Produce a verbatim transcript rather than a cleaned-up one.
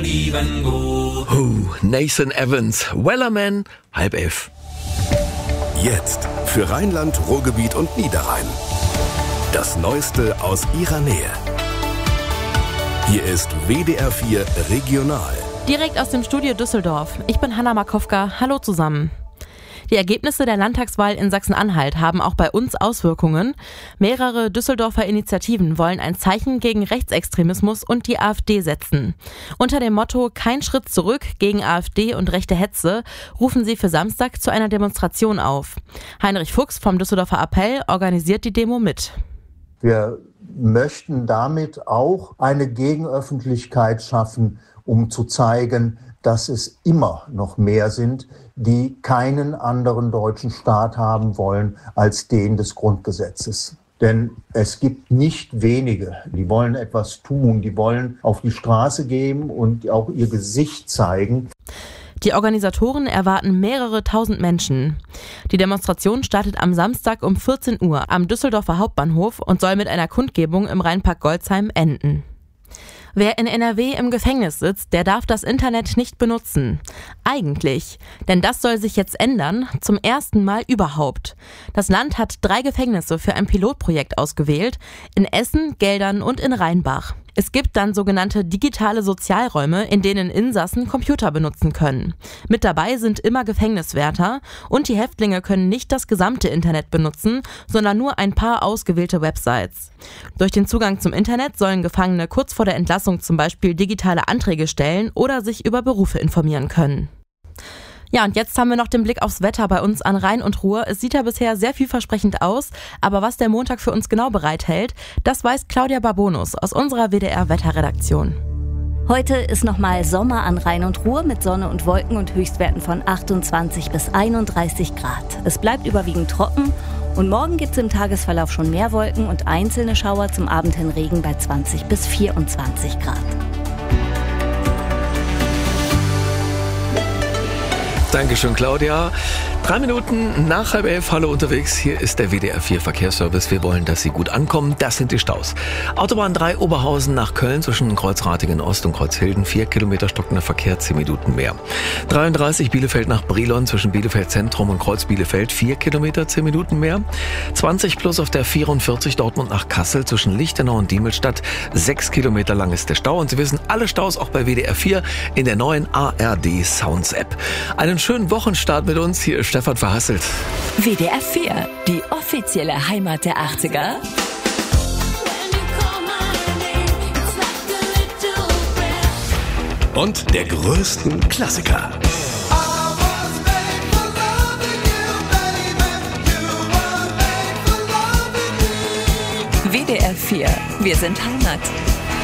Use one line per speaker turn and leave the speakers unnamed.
even go.
Oh, Nathan Evans, Wellerman, halb elf.
Jetzt für Rheinland, Ruhrgebiet und Niederrhein. Das Neueste aus ihrer Nähe. Hier ist W D R vier Regional.
Direkt aus dem Studio Düsseldorf. Ich bin Hanna Markowka. Hallo zusammen. Die Ergebnisse der Landtagswahl in Sachsen-Anhalt haben auch bei uns Auswirkungen. Mehrere Düsseldorfer Initiativen wollen ein Zeichen gegen Rechtsextremismus und die AfD setzen. Unter dem Motto "Kein Schritt zurück gegen AfD und rechte Hetze" rufen sie für Samstag zu einer Demonstration auf. Heinrich Fuchs vom Düsseldorfer Appell organisiert die Demo mit.
Wir möchten damit auch eine Gegenöffentlichkeit schaffen, um zu zeigen, dass es immer noch mehr sind, die keinen anderen deutschen Staat haben wollen als den des Grundgesetzes. Denn es gibt nicht wenige, die wollen etwas tun, die wollen auf die Straße gehen und auch ihr Gesicht zeigen.
Die Organisatoren erwarten mehrere tausend Menschen. Die Demonstration startet am Samstag um vierzehn Uhr am Düsseldorfer Hauptbahnhof und soll mit einer Kundgebung im Rheinpark Golzheim enden. Wer in N R W im Gefängnis sitzt, der darf das Internet nicht benutzen. Eigentlich. Denn das soll sich jetzt ändern, zum ersten Mal überhaupt. Das Land hat drei Gefängnisse für ein Pilotprojekt ausgewählt, in Essen, Geldern und in Rheinbach. Es gibt dann sogenannte digitale Sozialräume, in denen Insassen Computer benutzen können. Mit dabei sind immer Gefängniswärter und die Häftlinge können nicht das gesamte Internet benutzen, sondern nur ein paar ausgewählte Websites. Durch den Zugang zum Internet sollen Gefangene kurz vor der Entlassung zum Beispiel digitale Anträge stellen oder sich über Berufe informieren können. Ja, und jetzt haben wir noch den Blick aufs Wetter bei uns an Rhein und Ruhr. Es sieht ja bisher sehr vielversprechend aus, aber was der Montag für uns genau bereithält, das weiß Claudia Barbonus aus unserer W D R-Wetterredaktion.
Heute ist nochmal Sommer an Rhein und Ruhr mit Sonne und Wolken und Höchstwerten von achtundzwanzig bis einunddreißig Grad. Es bleibt überwiegend trocken und morgen gibt es im Tagesverlauf schon mehr Wolken und einzelne Schauer, zum Abend hin Regen bei zwanzig bis vierundzwanzig Grad.
Dankeschön, Claudia. Drei Minuten nach halb elf, hallo unterwegs. Hier ist der W D R vier Verkehrsservice. Wir wollen, dass Sie gut ankommen. Das sind die Staus. Autobahn drei Oberhausen nach Köln zwischen Kreuzratingen Ost und Kreuzhilden. Vier Kilometer stockender Verkehr, zehn Minuten mehr. dreiunddreißig Bielefeld nach Brilon zwischen Bielefeld Zentrum und Kreuz Bielefeld. Vier Kilometer, zehn Minuten mehr. zwanzig plus auf der vierundvierzig Dortmund nach Kassel zwischen Lichtenau und Diemelstadt. Sechs Kilometer lang ist der Stau. Und Sie wissen, alle Staus auch bei W D R vier in der neuen A R D Sounds App. Einen schönen Wochenstart mit uns. Hier ist Stefan Verhasselt.
W D R vier, die offizielle Heimat der achtziger.
Und der größten Klassiker.
W D R vier, wir sind Heimat.